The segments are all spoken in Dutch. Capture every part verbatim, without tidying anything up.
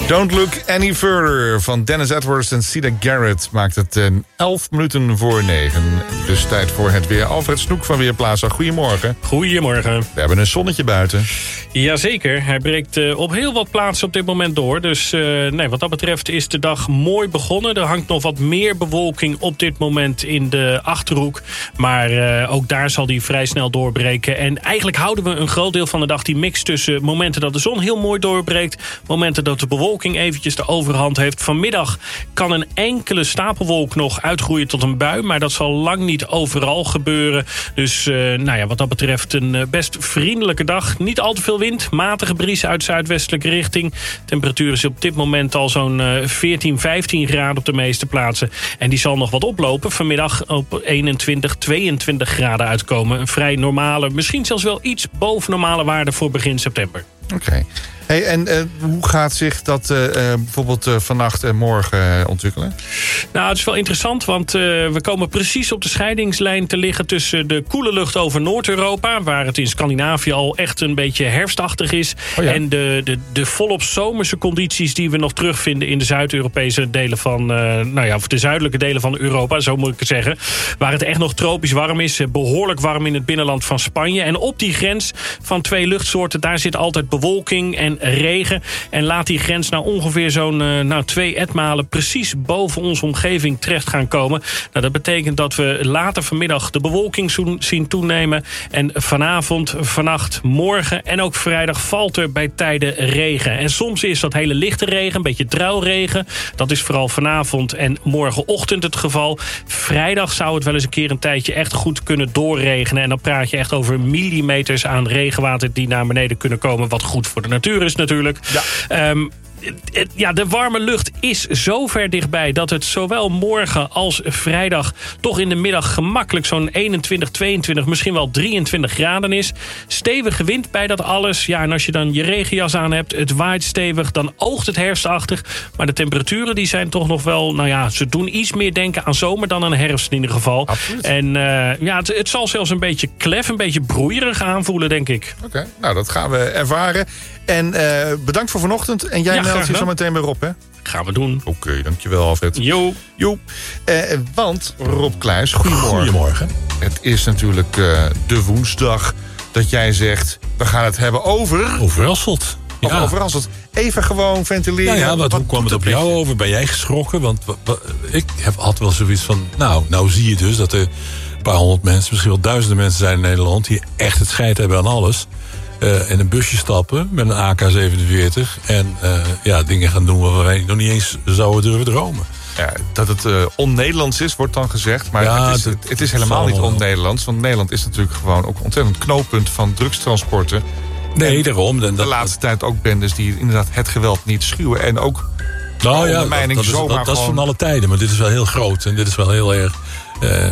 Don't Look Any Further van Dennis Edwards en Sida Garrett maakt het een elf minuten voor negen. Dus tijd voor het weer. Alfred Snoek van Weerplaza, goedemorgen. Goedemorgen. We hebben een zonnetje buiten. Jazeker, hij breekt uh, op heel wat plaatsen op dit moment door. Dus uh, nee, wat dat betreft is de dag mooi begonnen. Er hangt nog wat meer bewolking op dit moment in de Achterhoek. Maar uh, ook daar zal die vrij snel doorbreken. En eigenlijk houden we een groot deel van de dag die mix tussen momenten dat de zon heel mooi doorbreekt, momenten dat de bewolking eventjes de overhand heeft. Vanmiddag kan een enkele stapelwolk nog uitgroeien tot een bui, maar dat zal lang niet overal gebeuren. Dus uh, nou ja, wat dat betreft een uh, best vriendelijke dag. Niet al te veel wind, matige bries uit zuidwestelijke richting. Temperatuur is op dit moment al zo'n uh, veertien, vijftien graden op de meeste plaatsen. En die zal nog wat oplopen. Vanmiddag op eenentwintig, tweeëntwintig graden uitkomen. Een vrij normale, misschien zelfs wel iets boven normale waarde voor begin september. Oké. Okay. Hey, en uh, hoe gaat zich dat uh, uh, bijvoorbeeld uh, vannacht en morgen uh, ontwikkelen? Nou, het is wel interessant, want uh, we komen precies op de scheidingslijn te liggen tussen de koele lucht over Noord-Europa, waar het in Scandinavië al echt een beetje herfstachtig is, oh ja. en de, de, de volop zomerse condities die we nog terugvinden in de Zuid-Europese delen van, uh, nou ja, of de zuidelijke delen van Europa, zo moet ik het zeggen, waar het echt nog tropisch warm is, behoorlijk warm in het binnenland van Spanje. En op die grens van twee luchtsoorten, daar zit altijd bewolking en regen. En laat die grens nou ongeveer zo'n uh, nou, twee etmalen precies boven onze omgeving terecht gaan komen. Nou, dat betekent dat we later vanmiddag de bewolking zo- zien toenemen. En vanavond, vannacht, morgen en ook vrijdag valt er bij tijden regen. En soms is dat hele lichte regen, een beetje druilregen. Dat is vooral vanavond en morgenochtend het geval. Vrijdag zou het wel eens een keer een tijdje echt goed kunnen doorregenen. En dan praat je echt over millimeters aan regenwater die naar beneden kunnen komen, wat goed voor de natuur is natuurlijk. Ja. Um, Ja, de warme lucht is zo ver dichtbij dat het zowel morgen als vrijdag toch in de middag gemakkelijk zo'n eenentwintig, tweeëntwintig, misschien wel drieëntwintig graden is. Stevige wind bij dat alles. Ja, en als je dan je regenjas aan hebt, het waait stevig, dan oogt het herfstachtig. Maar de temperaturen die zijn toch nog wel, nou ja, ze doen iets meer denken aan zomer dan aan herfst in ieder geval. Absoluut. En uh, ja, het, het zal zelfs een beetje klef, een beetje broeierig aanvoelen, denk ik. Oké, okay, nou dat gaan we ervaren. En uh, bedankt voor vanochtend. En jij ja, meldt je zo meteen weer op, hè? Gaan we doen. Oké, okay, dankjewel Alfred. Jo. Jo. Uh, want Rob Kluijs, goedemorgen. Goedemorgen. Het is natuurlijk uh, de woensdag dat jij zegt, we gaan het hebben over... Over Hasselt. Of ja. over Hasselt. Even gewoon ventileren. Nou ja, wat, wat, hoe kwam het op jou over? Ben jij geschrokken? Want w- w- ik heb, had wel zoiets van, nou, nou zie je dus dat er een paar honderd mensen, misschien wel duizenden mensen zijn in Nederland die echt het scheid hebben aan alles. Uh, in een busje stappen met een A K zevenenveertig en uh, ja, dingen gaan doen waar wij nog niet eens zouden durven dromen. Ja, dat het uh, on-Nederlands is, wordt dan gezegd. Maar ja, het, is, dat, het is helemaal niet on-Nederlands. Want Nederland is natuurlijk gewoon ook ontzettend knooppunt van drugstransporten. Nee, en daarom. De dat, laatste tijd ook bendes die inderdaad het geweld niet schuwen. En ook nou ja, dat, dat, is, dat, dat is van alle tijden. Maar dit is wel heel groot. En dit is wel heel erg... Uh,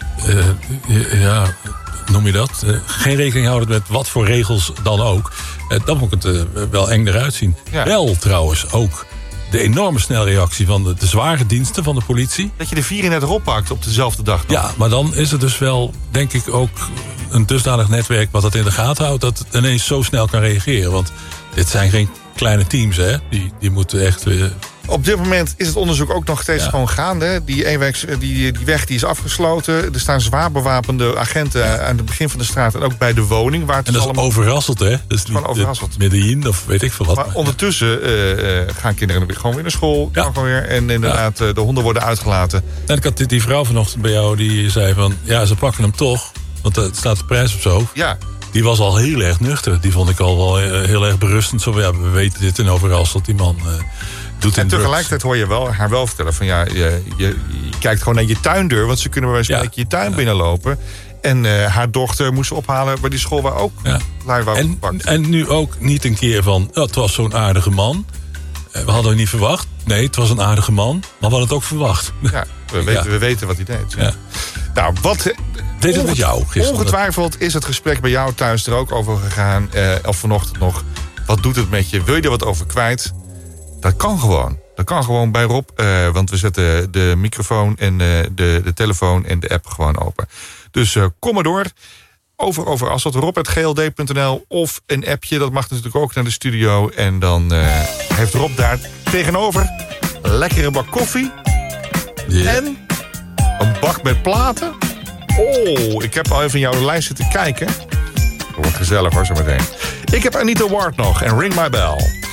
uh, ja... noem je dat? Uh, geen rekening houden met wat voor regels dan ook. Uh, dan moet het uh, wel eng eruit zien. Ja. Wel trouwens ook de enorme snelreactie van de, de zware diensten van de politie. Dat je de vierendertig oppakt op dezelfde dag. Dan. Ja, maar dan is het dus wel, denk ik, ook een dusdanig netwerk wat dat in de gaten houdt, dat het ineens zo snel kan reageren. Want dit zijn geen kleine teams, hè? Die, die moeten echt... Uh, Op dit moment is het onderzoek ook nog steeds ja. gewoon gaande. Die, eenweeks, die, die weg die is afgesloten. Er staan zwaar bewapende agenten ja. aan het begin van de straat en ook bij de woning. Waar het en dat allemaal... is overrasseld, hè? Dat is niet overrasseld. Medellin of weet ik veel wat. Maar, maar ondertussen uh, uh, gaan kinderen weer gewoon weer naar school. Ja. Gewoon weer, en inderdaad, ja. uh, de honden worden uitgelaten. En ik had die, die vrouw vanochtend bij jou die zei van... ja, ze pakken hem toch, want er staat de prijs op zo. Ja. Die was al heel erg nuchter. Die vond ik al wel uh, heel erg berustend. Zo, ja, we weten dit in Overhasseld, die man... Uh, Doet en tegelijkertijd hoor je wel, haar wel vertellen van ja, je, je, je kijkt gewoon naar je tuindeur, want ze kunnen bij wijze van ja. je tuin ja. binnenlopen. En uh, haar dochter moest ze ophalen bij die school waar ook ja. lui waren en, gepakt. En nu ook niet een keer van, oh, het was zo'n aardige man. We hadden het niet verwacht. Nee, het was een aardige man, maar we hadden het ook verwacht. Ja, we weten, ja. we weten wat hij deed. Ja. Ja. Nou, wat... Deed het met jou gisteren? Ongetwijfeld is het gesprek bij jou thuis er ook over gegaan. Uh, of vanochtend nog. Wat doet het met je? Wil je er wat over kwijt? Dat kan gewoon. Dat kan gewoon bij Rob. Uh, want we zetten de microfoon en uh, de, de telefoon en de app gewoon open. Dus uh, kom maar door. Over, over als dat rob at g l d punt n l of een appje. Dat mag natuurlijk ook naar de studio. En dan uh, heeft Rob daar tegenover lekkere bak koffie. Yeah. En een bak met platen. Oh, ik heb al even in jouw lijst zitten kijken. Dat wordt gezellig hoor, zo meteen. Ik heb Anita Ward nog en Ring My Bell.